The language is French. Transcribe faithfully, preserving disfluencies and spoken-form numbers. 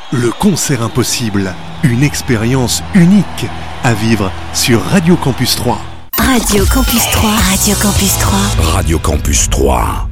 Le concert impossible, une expérience unique à vivre sur Radio Campus trois. Radio Campus trois. Radio Campus trois. Radio Campus trois.